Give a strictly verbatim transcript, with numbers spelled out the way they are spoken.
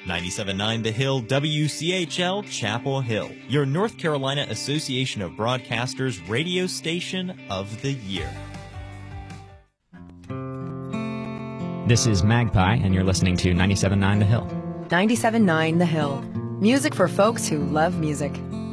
ninety-seven point nine The Hill, W C H L, Chapel Hill, your North Carolina Association of Broadcasters radio station of the year. This is Magpie, and you're listening to ninety-seven point nine The Hill. ninety-seven point nine The Hill. Music for folks who love music.